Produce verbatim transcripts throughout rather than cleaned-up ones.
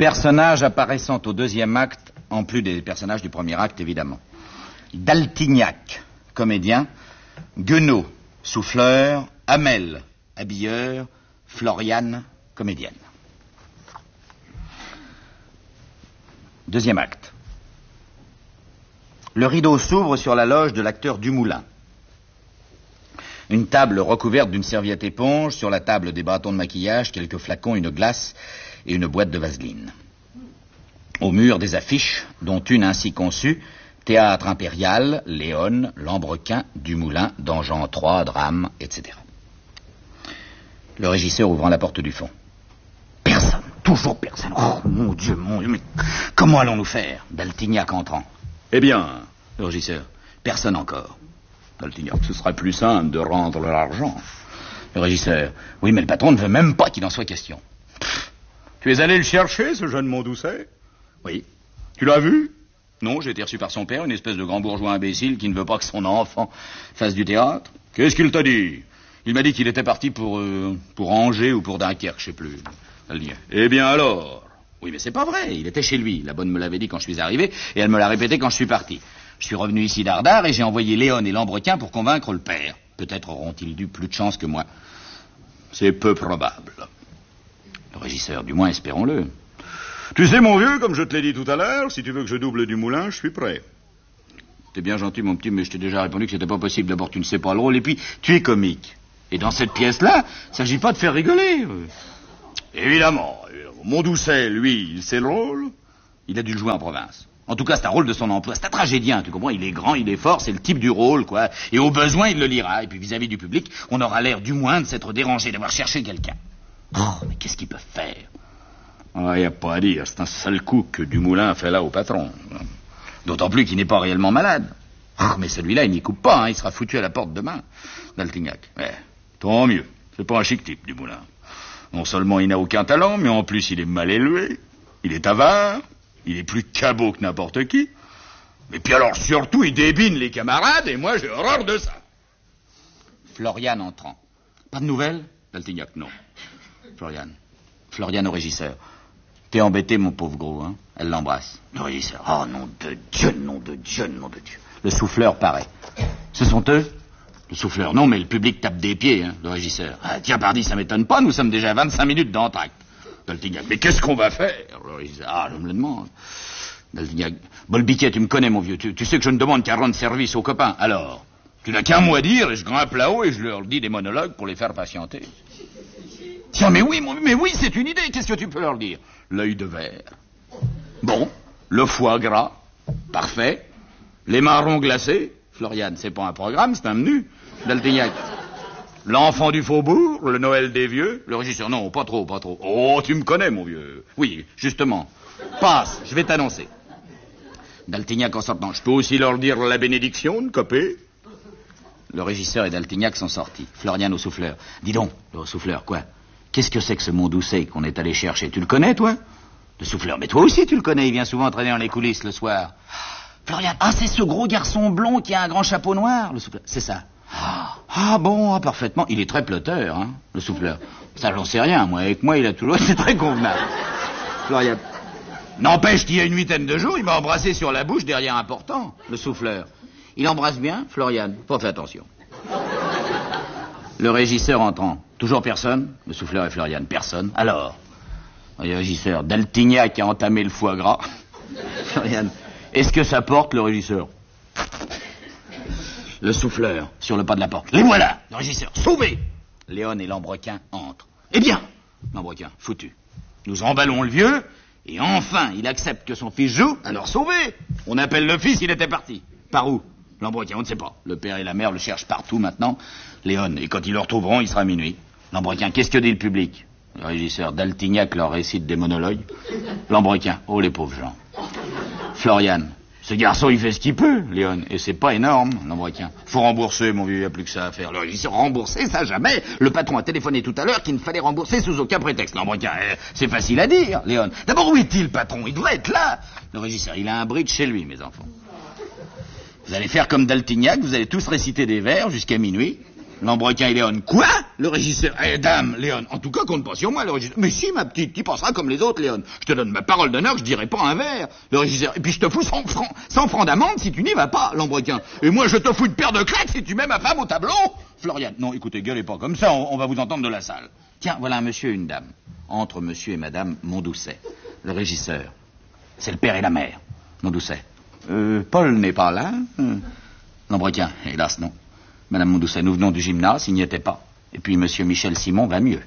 Personnages apparaissant au deuxième acte, en plus des personnages du premier acte, évidemment. Daltignac, comédien. Guenaud, souffleur. Hamel, habilleur. Floriane, comédienne. Deuxième acte. Le rideau s'ouvre sur la loge de l'acteur Dumoulin. Une table recouverte d'une serviette éponge, sur la table des bâtons de maquillage, quelques flacons, une glace et une boîte de vaseline. Au mur, des affiches, dont une ainsi conçue, Théâtre Impérial, Léon, Lambrequin, Dumoulin, Dangean trois, Drame, et cetera. Le régisseur ouvrant la porte du fond. Personne, toujours personne. Oh, mon Dieu, mon Dieu, mais comment allons-nous faire? Daltignac entrant. Eh bien, le régisseur, personne encore. Daltignac, ce sera plus simple de rendre l'argent. Le régisseur, oui, mais le patron ne veut même pas qu'il en soit question. Pff, tu es allé le chercher, ce jeune Mondoucet? Oui. Tu l'as vu? Non, j'ai été reçu par son père, une espèce de grand bourgeois imbécile qui ne veut pas que son enfant fasse du théâtre. Qu'est-ce qu'il t'a dit? Il m'a dit qu'il était parti pour, euh, pour Angers ou pour Dunkerque, je sais plus. Eh bien alors? Oui, mais c'est pas vrai, il était chez lui. La bonne me l'avait dit quand je suis arrivé, et elle me l'a répété quand je suis parti. Je suis revenu ici d'Ardard et j'ai envoyé Léon et Lambrequin pour convaincre le père. Peut-être auront-ils eu plus de chance que moi. C'est peu probable. Le régisseur, du moins espérons-le. Tu sais, mon vieux, comme je te l'ai dit tout à l'heure, si tu veux que je double Dumoulin, je suis prêt. T'es bien gentil, mon petit, mais je t'ai déjà répondu que c'était pas possible. D'abord, tu ne sais pas le rôle, et puis, tu es comique. Et dans cette pièce-là, il s'agit pas de faire rigoler. Évidemment. Mondoucet, lui, il sait le rôle. Il a dû le jouer en province. En tout cas, c'est un rôle de son emploi. C'est un tragédien, tu comprends? Il est grand, il est fort, c'est le type du rôle, quoi. Et au besoin, il le lira. Et puis, vis-à-vis du public, on aura l'air du moins de s'être dérangé, d'avoir cherché quelqu'un. Oh, mais qu'est-ce qu'ils peuvent faire? Il ah, n'y a pas à dire. C'est un sale coup que Dumoulin a fait là au patron. D'autant plus qu'il n'est pas réellement malade. Oh, mais celui-là, il n'y coupe pas, hein. Il sera foutu à la porte demain. Daltignac. Ouais, tant mieux. C'est pas un chic type, Dumoulin. Non seulement il n'a aucun talent, mais en plus il est mal élevé. Il est avare. Il est plus cabot que n'importe qui. Et puis alors, surtout, il débine les camarades, et moi, j'ai horreur de ça. Floriane entrant. Pas de nouvelles? Daltignac, non. Floriane. Floriane au régisseur. T'es embêté, mon pauvre gros, hein? Elle l'embrasse. Le régisseur. Oh, nom de Dieu, nom de Dieu, nom de Dieu. Le souffleur paraît. Ce sont eux? Le souffleur, non, mais le public tape des pieds, hein, le régisseur. Ah, tiens, pardi, ça m'étonne pas, nous sommes déjà à vingt-cinq minutes d'entracte. Daltignac, mais qu'est-ce qu'on va faire? Le régisseur. Ah, je me le demande. Daltignac. Bolbiquet, tu me connais, mon vieux. Tu, tu sais que je ne demande qu'à rendre service aux copains. Alors, tu n'as qu'un mot à dire, et je grimpe là-haut et je leur dis des monologues pour les faire patienter. Tiens, mais oui, mais oui, c'est une idée. Qu'est-ce que tu peux leur dire? L'œil de verre. Bon, le foie gras. Parfait. Les marrons glacés. Floriane, c'est pas un programme, c'est un menu. Daltignac. L'enfant du faubourg, le Noël des vieux. Le régisseur, non, pas trop, pas trop. Oh, tu me connais, mon vieux. Oui, justement. Passe, je vais t'annoncer. Daltignac en sortant. Je peux aussi leur dire la bénédiction, de copé. Le régisseur et Daltignac sont sortis. Floriane au souffleur. Dis donc, le souffleur, quoi? Qu'est-ce que c'est que ce Mondoucet qu'on est allé chercher? Tu le connais, toi? Le souffleur, mais toi aussi tu le connais, il vient souvent traîner dans les coulisses le soir. Floriane, ah, c'est ce gros garçon blond qui a un grand chapeau noir? Le souffleur, c'est ça. Ah bon, ah, parfaitement. Il est très plotteur, hein, le souffleur. Ça, j'en sais rien, moi. Avec moi, il a toujours été très convenable. Floriane. N'empêche qu'il y a une huitaine de jours, il m'a embrassé sur la bouche derrière un portant, le souffleur. Il embrasse bien, Floriane. Faut faire attention. Le régisseur entrant. Toujours personne? Le souffleur et Floriane. Personne. Alors, le régisseur, Daltignac a entamé le foie gras. Floriane. Est-ce que ça porte, le régisseur? Le souffleur, sur le pas de la porte. Les voilà, le régisseur, sauvé. Léon et Lambrequin entrent. Eh bien, Lambrequin, foutu. Nous emballons le vieux, et enfin, il accepte que son fils joue, alors sauvé. On appelle le fils, il était parti. Par où? Lambrequin, on ne sait pas. Le père et la mère le cherchent partout maintenant. Léon, et quand ils le retrouveront, il sera minuit. Lambrequin, qu'est-ce que dit le public? Le régisseur, Daltignac leur récite des monologues. Lambrequin, oh les pauvres gens. Floriane, ce garçon, il fait ce qu'il peut, Léon, et c'est pas énorme, Lambrequin. Faut rembourser, mon vieux, il n'y a plus que ça à faire. Le régisseur, rembourser, ça jamais. Le patron a téléphoné tout à l'heure qu'il ne fallait rembourser sous aucun prétexte. Lambrequin, eh, c'est facile à dire, Léon. D'abord, où est-il, patron? Il devrait être là. Le régisseur, il a un bridge chez lui, mes enfants. Vous allez faire comme Daltignac, vous allez tous réciter des vers jusqu'à minuit. Lambrequin et Léon. Quoi? Le régisseur. Eh, dame, Léon. En tout cas, compte pas sur moi, le régisseur. Mais si, ma petite, tu penseras comme les autres, Léon. Je te donne ma parole d'honneur que je dirai pas un verre. Le régisseur. Et puis je te fous cent francs, cent francs d'amende si tu n'y vas pas, Lambrequin. Et moi, je te fous une paire de claques si tu mets ma femme au tableau. Florian. Non, écoutez, gueulez pas comme ça, on, on va vous entendre de la salle. Tiens, voilà un monsieur et une dame. Entre monsieur et madame Mondoucet. Le régisseur. C'est le père et la mère. Mondoucet. Euh, Paul n'est pas là. Euh, Lambrequin. Hélas, non. Madame Mondoucet, nous venons du gymnase, il n'y était pas. Et puis monsieur Michel Simon va mieux.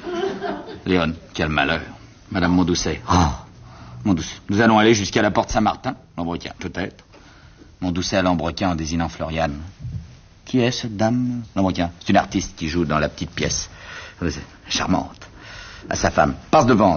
Léon, quel malheur. Madame Mondoucet. Oh, Mondoucet. Nous allons aller jusqu'à la porte Saint-Martin. Lambrequin, peut-être. Mondoucet à Lambrequin en désignant Floriane. Qui est cette dame? Lambrequin. C'est une artiste qui joue dans la petite pièce. Charmante. À sa femme. Passe devant.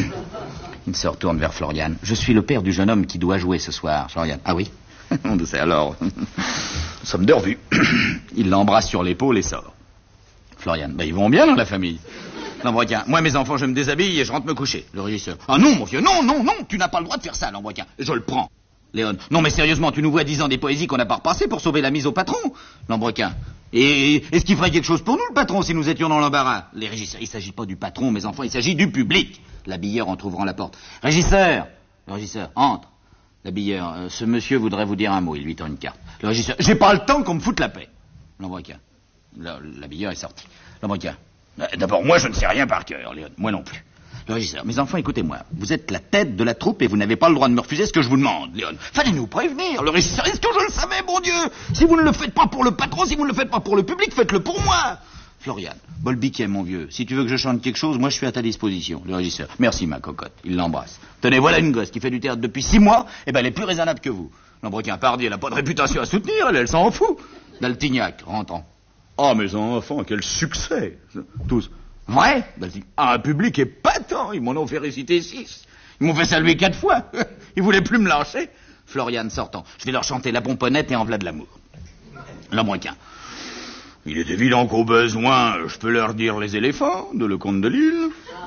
Il se retourne vers Floriane. Je suis le père du jeune homme qui doit jouer ce soir. Floriane. Ah oui? Mondoucet, alors. Nous sommes de revue. Il l'embrasse sur l'épaule et sort. Floriane. Ben, ils vont bien dans la famille. Lambrequin. Moi, mes enfants, je me déshabille et je rentre me coucher. Le régisseur. Ah non, mon vieux, non, non, non, tu n'as pas le droit de faire ça, Lambrequin. Je le prends. Léon. Non, mais sérieusement, tu nous vois disant des poésies qu'on n'a pas repassées pour sauver la mise au patron. Lambrequin. Et est-ce qu'il ferait quelque chose pour nous, le patron, si nous étions dans l'embarras? Les régisseurs. Il ne s'agit pas du patron, mes enfants, il s'agit du public. L'habilleur en ouvrant la porte. Régisseur. Le régisseur. Entre. L'habilleur. Euh, ce monsieur voudrait vous dire un mot. Il lui tend une carte. Le régisseur. J'ai pas le temps qu'on me foute la paix. Lambrequin. L'habilleur est sorti. Lambrequin. D'abord, moi, je ne sais rien par cœur, Léon. Moi non plus. Le régisseur. Mes enfants, écoutez-moi. Vous êtes la tête de la troupe et vous n'avez pas le droit de me refuser ce que je vous demande, Léon. Fallait nous prévenir. Le régisseur. Est-ce que je le savais, bon Dieu? Si vous ne le faites pas pour le patron, si vous ne le faites pas pour le public, faites-le pour moi. Florian. Bolbiquet, mon vieux. Si tu veux que je chante quelque chose, moi, je suis à ta disposition. Le régisseur. Merci, ma cocotte. Il l'embrasse. Tenez, voilà une gosse qui fait du théâtre depuis six mois. Eh ben, elle est plus raisonnable que vous. Lambrequin, pardi, elle n'a pas de réputation à soutenir, elle, elle s'en fout. Daltignac, rentrant. Ah, mes enfants, quel succès. Tous. Ouais? Ah, un public épatant. Ils m'en ont fait réciter six. Ils m'ont fait saluer quatre fois. Ils voulaient plus me lâcher. Florian sortant. Je vais leur chanter La Pomponnette et En v'là de l'amour. Lambrequin. Il est évident qu'au besoin, je peux leur dire Les éléphants de Le Comte de Lille,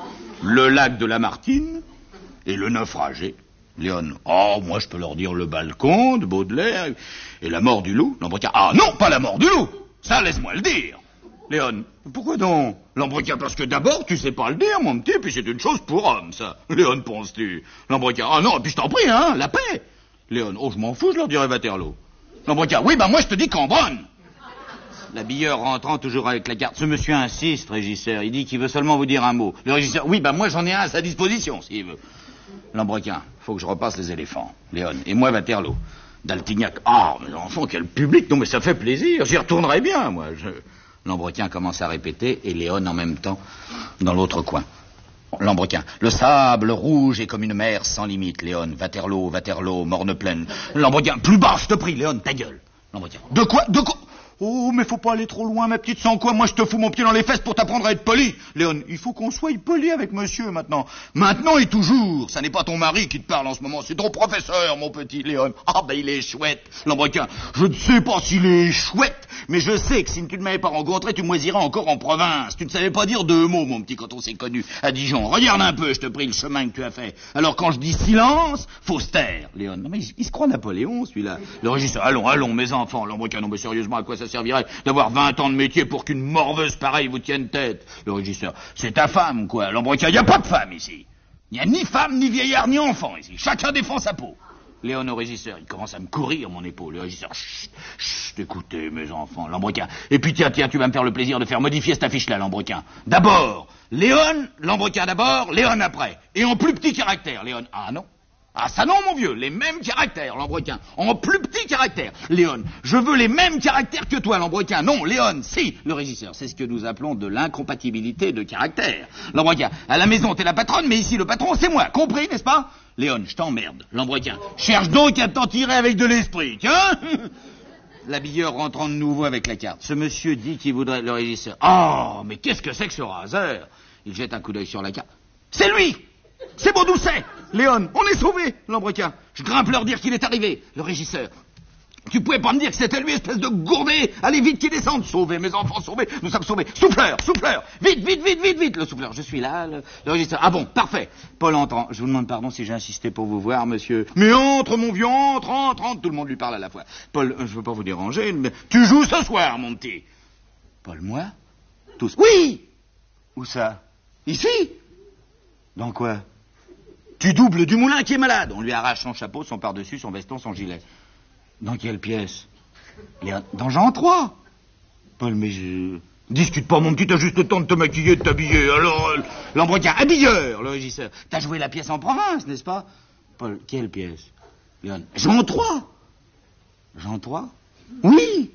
Le lac de Lamartine et Le naufragé. Léon. Oh, moi je peux leur dire Le balcon de Baudelaire et La mort du loup. Lambrequin. Ah non, pas La mort du loup. Ça, laisse-moi le dire. Léon. Pourquoi donc? Lambrequin, parce que d'abord, tu sais pas le dire, mon petit, puis c'est une chose pour homme, ça. Léon, penses-tu? Lambrequin. Ah non, puis je t'en prie, hein, la paix. Léon. Oh, je m'en fous, je leur dirai Waterloo. Lambrequin. Oui, ben moi je te dis Cambronne. L'habilleur rentrant toujours avec la carte. Ce monsieur insiste, régisseur. Il dit qu'il veut seulement vous dire un mot. Le régisseur. Oui, ben moi j'en ai un à sa disposition, s'il veut. Lambrequin. Faut que je repasse les éléphants. Léon. Et moi Waterloo. Daltignac. Ah, oh, mes enfants, quel public. Non, mais ça fait plaisir. J'y retournerai bien, moi. Je... Lambrequin commence à répéter et Léon en même temps dans l'autre coin. Lambrequin. Le sable rouge est comme une mer sans limite, Léon. Waterloo, Waterloo, morne pleine. Lambrequin. Plus bas, je te prie, Léon, ta gueule. Lambrequin. De quoi? De quoi? Oh, mais faut pas aller trop loin, ma petite, sans quoi moi je te fous mon pied dans les fesses pour t'apprendre à être poli. Léon, il faut qu'on soit poli avec monsieur maintenant. Maintenant et toujours. Ça n'est pas ton mari qui te parle en ce moment, c'est ton professeur, mon petit Léon. Ah ben il est chouette. Lambrequin, je ne sais pas s'il est chouette, mais je sais que si tu ne m'avais pas rencontré, tu moisiras encore en province. Tu ne savais pas dire deux mots, mon petit, quand on s'est connus à Dijon. Regarde un peu, je te prie, le chemin que tu as fait. Alors quand je dis silence, faut se taire, Léon. Non mais il, il se croit Napoléon, celui-là. Le régisseur, allons, allons, mes enfants. Lambrequin, non mais sérieusement, à quoi ça servirait d'avoir vingt ans de métier pour qu'une morveuse pareille vous tienne tête? Le régisseur. C'est ta femme, quoi. Lambrequin. Il n'y a pas de femme ici. Il n'y a ni femme, ni vieillard, ni enfant ici. Chacun défend sa peau. Léon au régisseur. Il commence à me courir mon épaule. Le régisseur. Chut, chut, écoutez, mes enfants. Lambrequin. Et puis tiens, tiens, tu vas me faire le plaisir de faire modifier cette affiche-là, Lambrequin. D'abord, Léon, Lambrequin d'abord, Léon après. Et en plus petit caractère, Léon. Ah non. Ah ça non, mon vieux, les mêmes caractères, Lambrequin, en plus petit caractère. Léon, je veux les mêmes caractères que toi, Lambrequin. Non, Léon, si, le régisseur, c'est ce que nous appelons de l'incompatibilité de caractère. Lambrequin, à la maison, t'es la patronne, mais ici, le patron, c'est moi, compris, n'est-ce pas? Léon, je t'emmerde. Lambrequin, cherche donc à t'en tirer avec de l'esprit, tiens. L'habilleur rentrant de nouveau avec la carte. Ce monsieur dit qu'il voudrait... Le régisseur. Oh, mais qu'est-ce que c'est que ce raseur? Il jette un coup d'œil sur la carte. C'est lui! C'est Mondoucet! Léon, on est sauvés! Lambrequin. Je grimpe leur dire qu'il est arrivé. Le régisseur. Tu pouvais pas me dire que c'était lui, espèce de gourdet! Allez vite qu'ils descendent! Sauvés, mes enfants, sauvés! Nous sommes sauvés! Souffleur! Souffleur! Vite, vite, vite, vite, vite! Le souffleur, je suis là, le, le régisseur. Ah bon, parfait! Paul entrant. Je vous demande pardon si j'ai insisté pour vous voir, monsieur. Mais entre, mon vieux, entre, entre, entre! Tout le monde lui parle à la fois. Paul, je veux pas vous déranger, mais tu joues ce soir, mon petit! Paul, moi? Tous. Oui! Où ça? Ici? Dans quoi? Tu doubles du moulin qui est malade. On lui arrache son chapeau, son par-dessus, son veston, son gilet. Dans quelle pièce? Dans Jean trois. Paul, mais je... Discute pas, mon petit, t'as juste le temps de te maquiller, de t'habiller. Alors, euh, l'embretien, habilleur, le régisseur. T'as joué la pièce en province, n'est-ce pas? Paul, quelle pièce? Léon, Jean trois. Jean trois? Oui.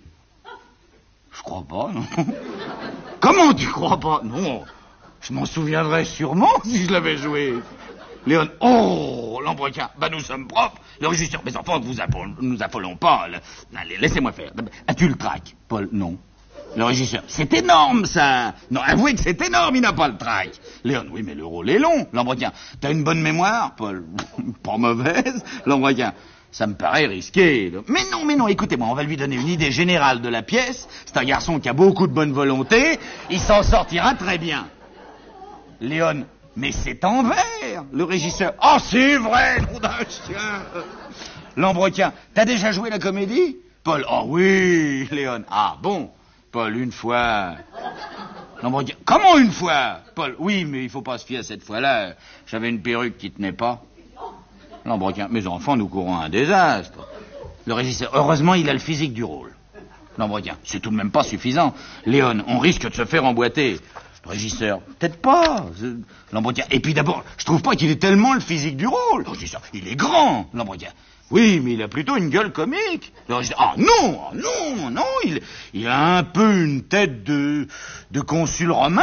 Je crois pas, non. Comment tu crois pas? Non. Je m'en souviendrais sûrement si je l'avais joué. Léon, oh, l'embretien, bah nous sommes propres. Le régisseur, mais enfants, vous affolons, nous affolons pas. Allez, laissez-moi faire. As-tu le trac? Paul, non. Le régisseur, c'est énorme, ça. Non, avouez que c'est énorme, il n'a pas le trac. Léon, oui, mais le rôle est long. L'embretien, t'as une bonne mémoire? Paul, pas mauvaise. L'embretien, ça me paraît risqué. Mais non, mais non, écoutez-moi, on va lui donner une idée générale de la pièce. C'est un garçon qui a beaucoup de bonne volonté. Il s'en sortira très bien. Léon, mais c'est en vers. Le régisseur, oh, c'est vrai, nom d'un chien. L'embretien, t'as déjà joué la comédie? Paul, oh oui. Léon, ah bon. Paul, une fois. L'embretien, comment une fois? Paul, oui, mais il faut pas se fier à cette fois-là. J'avais une perruque qui tenait pas. L'embretien, mes enfants, nous courons un désastre. Le régisseur, heureusement, il a le physique du rôle. L'embretien, c'est tout de même pas suffisant. Léon, on risque de se faire emboîter. Le régisseur, peut-être pas. L'embretien, et puis d'abord, je trouve pas qu'il ait tellement le physique du rôle. Le régisseur, il est grand. L'embretien, oui, mais il a plutôt une gueule comique. Le régisseur, ah non, ah non, non, il, il a un peu une tête de, de consul romain.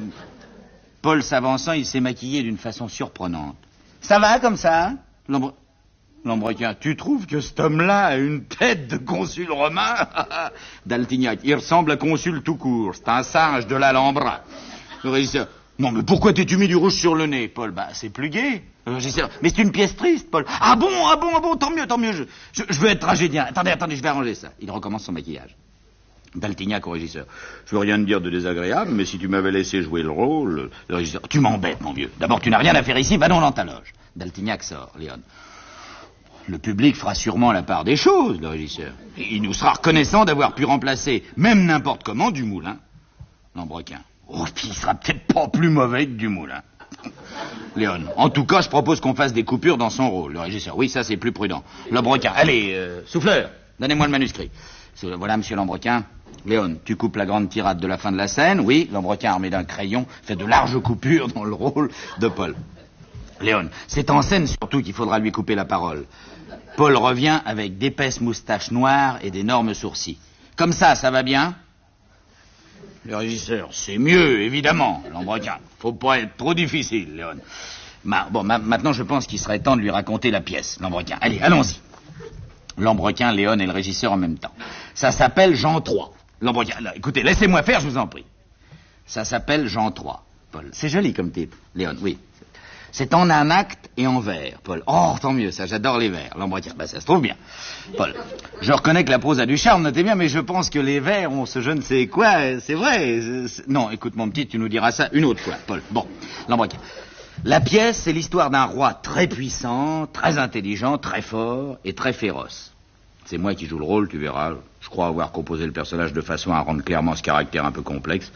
Paul s'avançant, il s'est maquillé d'une façon surprenante. Ça va comme ça, hein? L'embre... L'embretien, tu trouves que cet homme-là a une tête de consul romain? Daltignac, il ressemble à consul tout court. C'est un singe de l'Alhambra. Le régisseur, non, mais pourquoi t'es-tu mis du rouge sur le nez, Paul? Bah, c'est plus gai. Le régisseur, mais c'est une pièce triste, Paul. Ah bon, ah bon, ah bon, tant mieux, tant mieux. Je, je, je veux être tragédien. Attendez, attendez, je vais arranger ça. Il recommence son maquillage. Daltignac au régisseur. Je veux rien te dire de désagréable, mais si tu m'avais laissé jouer le rôle... Le régisseur, tu m'embêtes, mon vieux. D'abord, tu n'as rien à faire ici, va donc dans ta loge. Daltignac sort, Léon. Le public fera sûrement la part des choses, le régisseur. Il nous sera reconnaissant d'avoir pu remplacer, même n'importe comment, Dumoulin. L'embrequin. Oh, puis il sera peut-être pas plus mauvais que Dumoulin. Léon. En tout cas, je propose qu'on fasse des coupures dans son rôle. Le régisseur. Oui, ça, c'est plus prudent. L'embrequin. Allez, euh, souffleur, donnez-moi le manuscrit. Voilà, monsieur l'embrequin. Léon, tu coupes la grande tirade de la fin de la scène. Oui, l'embrequin armé d'un crayon fait de larges coupures dans le rôle de Paul. Léon, c'est en scène surtout qu'il faudra lui couper la parole. Paul revient avec d'épaisses moustaches noires et d'énormes sourcils. Comme ça, ça va bien? Le régisseur, c'est mieux, évidemment. L'embrequin, faut pas être trop difficile, Léon. Ma, bon, ma, maintenant, je pense qu'il serait temps de lui raconter la pièce, l'embrequin. Allez, allons-y. L'embrequin, Léon et le régisseur en même temps. Ça s'appelle Jean trois. L'embrequin, là, écoutez, laissez-moi faire, je vous en prie. Ça s'appelle Jean trois. Paul, c'est joli comme titre. Léon, oui. C'est en un acte et en vers, Paul. Oh, tant mieux, ça, j'adore les vers. L'embretien, ben, ça se trouve bien. Paul, je reconnais que la prose a du charme, notez bien, mais je pense que les vers ont ce je ne sais quoi, c'est vrai. C'est... Non, écoute, mon petit, tu nous diras ça une autre fois, Paul. Bon, l'embretien. La pièce, c'est l'histoire d'un roi très puissant, très intelligent, très fort et très féroce. C'est moi qui joue le rôle, tu verras. Je crois avoir composé le personnage de façon à rendre clairement ce caractère un peu complexe.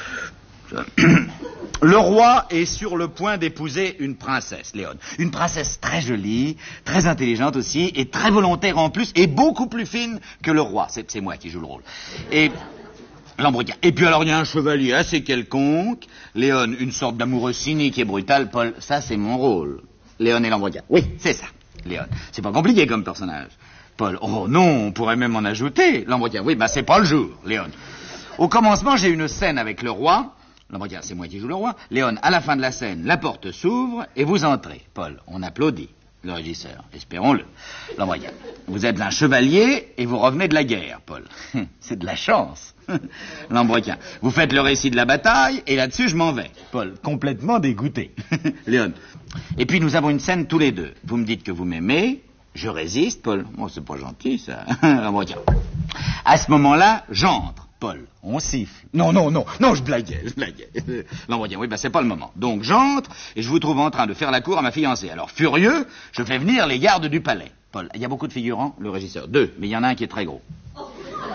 Le roi est sur le point d'épouser une princesse, Léon. Une princesse très jolie, très intelligente aussi, et très volontaire en plus, et beaucoup plus fine que le roi. C'est, c'est moi qui joue le rôle. Et l'embretien. Et puis alors il y a un chevalier assez quelconque, Léon, une sorte d'amoureux cynique et brutal. Paul, ça c'est mon rôle. Léon et l'embretien. Oui, c'est ça, Léon. C'est pas compliqué comme personnage. Paul, oh non, on pourrait même en ajouter. L'embretien, oui, bah c'est pas le jour, Léon. Au commencement, j'ai une scène avec le roi. L'embretien, c'est moi qui joue le roi. Léon, à la fin de la scène, la porte s'ouvre et vous entrez. Paul, on applaudit. Le régisseur, espérons-le. L'embretien, vous êtes un chevalier et vous revenez de la guerre, Paul. C'est de la chance. L'embretien, vous faites le récit de la bataille et là-dessus je m'en vais. Paul, complètement dégoûté. Léon, et puis nous avons une scène tous les deux. Vous me dites que vous m'aimez, je résiste, Paul. Oh, c'est pas gentil ça. L'embretien, à ce moment-là, j'entre. Paul, on siffle. Non, non, non, non, je blaguais, je blaguais. L'embretien, oui, ben c'est pas le moment. Donc j'entre et je vous trouve en train de faire la cour à ma fiancée. Alors furieux, je fais venir les gardes du palais. Paul, il y a beaucoup de figurants, le régisseur. Deux, mais il y en a un qui est très gros.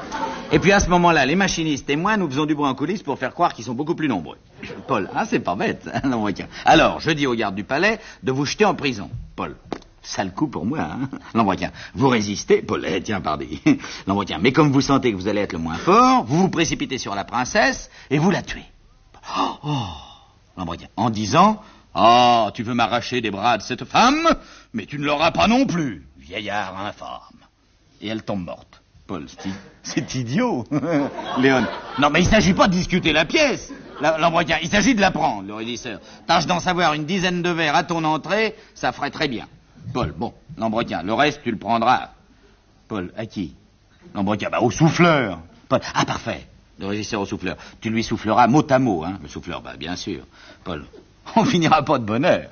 Et puis à ce moment-là, les machinistes et moi, nous faisons du bruit en coulisses pour faire croire qu'ils sont beaucoup plus nombreux. Paul, ah, c'est pas bête. Hein, l'Ambroquien. Alors, je dis aux gardes du palais de vous jeter en prison. Paul, sale coup pour moi, hein. L'Ambroquien, vous résistez. Paul, eh, tiens, pardon. L'Ambroquien, mais comme vous sentez que vous allez être le moins fort, vous vous précipitez sur la princesse et vous la tuez. Oh, oh. L'Ambroquien, en disant, ah, oh, tu veux m'arracher des bras de cette femme, mais tu ne l'auras pas non plus, vieillard infâme. Et elle tombe morte. Paul, c'est idiot. Léon, non mais il ne s'agit pas de discuter la pièce. L'Ambroquien, il s'agit de la prendre, le régisseur. Tâche d'en savoir une dizaine de verres à ton entrée, ça ferait très bien. Paul, bon, l'Ambroquien, le reste tu le prendras. Paul, à qui? L'Ambroquien, bah au souffleur. Paul, ah parfait, le régisseur au souffleur. Tu lui souffleras mot à mot, hein. Le souffleur, bah bien sûr. Paul, on finira pas de bonheur.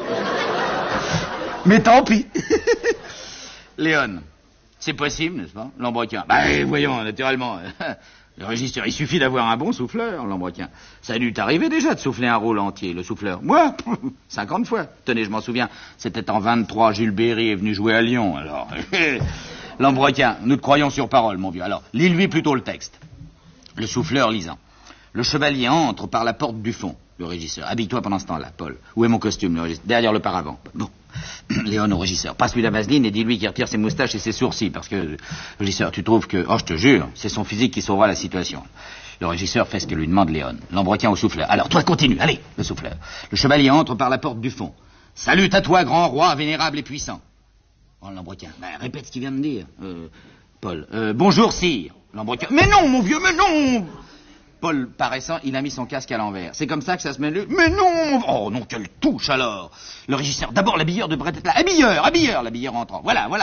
Mais tant pis. Léon, c'est possible, n'est-ce pas? L'Ambroquien, bah voyons, naturellement. Le régisseur, il suffit d'avoir un bon souffleur, l'Ambroquien. Ça a dû t'arriver déjà de souffler un rôle entier, le souffleur. Moi, cinquante fois. Tenez, je m'en souviens, c'était en vingt-trois, Jules Berry est venu jouer à Lyon, alors. L'Ambroquien, nous te croyons sur parole, mon vieux. Alors, lis-lui plutôt le texte. Le souffleur lisant. Le chevalier entre par la porte du fond, le régisseur. Habille-toi pendant ce temps-là, Paul. Où est mon costume, le régisseur? Derrière le paravent. Bon. Léon au régisseur. Passe-lui la vaseline et dis-lui qu'il retire ses moustaches et ses sourcils, parce que, le régisseur, tu trouves que... Oh, je te jure, c'est son physique qui sauvera la situation. Le régisseur fait ce que lui demande Léon. L'Ambroquien au souffleur. Alors, toi, continue. Allez, le souffleur. Le chevalier entre par la porte du fond. Salut à toi, grand roi, vénérable et puissant. Oh, l'Ambroquien. Ben, répète ce qu'il vient de dire. Euh, Paul. Euh, bonjour, sire. L'Ambroquien. Mais non, mon vieux, mais non! Paul, paraissant, il a mis son casque à l'envers. C'est comme ça que ça se met le... Mais non! Oh non, quelle touche alors! Le régisseur, d'abord l'habilleur devrait être là. Habilleur, habilleur, l'habilleur entrant. Voilà, voilà.